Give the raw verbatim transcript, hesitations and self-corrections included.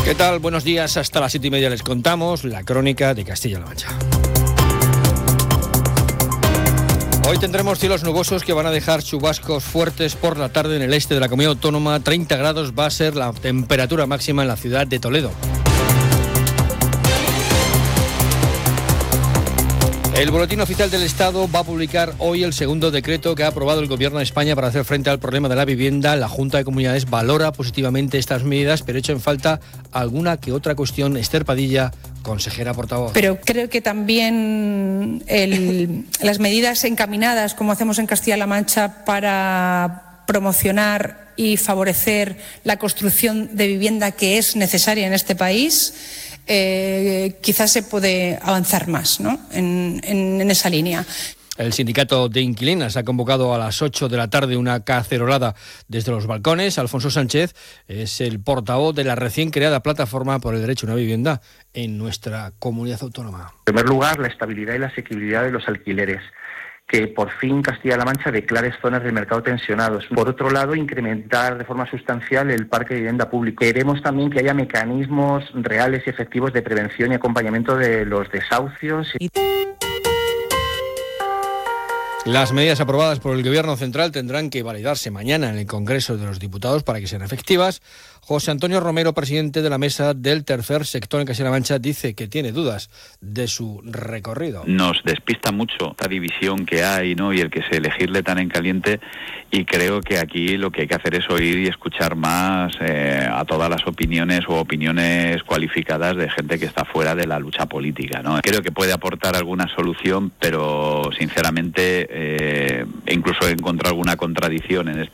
¿Qué tal? Buenos días. Hasta las siete y media les contamos la crónica de Castilla-La Mancha. Hoy tendremos cielos nubosos que van a dejar chubascos fuertes por la tarde en el este de la comunidad autónoma. treinta grados va a ser la temperatura máxima en la ciudad de Toledo. El Boletín Oficial del Estado va a publicar hoy el segundo decreto que ha aprobado el Gobierno de España para hacer frente al problema de la vivienda. La Junta de Comunidades valora positivamente estas medidas, pero echa en falta alguna que otra cuestión. Esther Padilla, consejera portavoz. Pero creo que también el, las medidas encaminadas, como hacemos en Castilla-La Mancha, para promocionar y favorecer la construcción de vivienda que es necesaria en este país, Eh, quizás se puede avanzar más, ¿no? en, en, en esa línea. El sindicato de inquilinas ha convocado a las ocho de la tarde una cacerolada desde los balcones. Alfonso Sánchez es el portavoz de la recién creada Plataforma por el Derecho a una Vivienda en nuestra comunidad autónoma. En primer lugar, la estabilidad y la asequibilidad de los alquileres, que por fin Castilla-La Mancha declare zonas de mercado tensionados. Por otro lado, incrementar de forma sustancial el parque de vivienda público. Queremos también que haya mecanismos reales y efectivos de prevención y acompañamiento de los desahucios. Las medidas aprobadas por el Gobierno central tendrán que validarse mañana en el Congreso de los Diputados para que sean efectivas. José Antonio Romero, presidente de la Mesa del Tercer Sector en Castilla-La Mancha, dice que tiene dudas de su recorrido. Nos despista mucho esta división que hay, ¿no? Y el que se elegirle tan en caliente, y creo que aquí lo que hay que hacer es oír y escuchar más eh, a todas las opiniones o opiniones cualificadas de gente que está fuera de la lucha política, ¿no? Creo que puede aportar alguna solución, pero sinceramente eh, incluso he encontrado alguna contradicción en este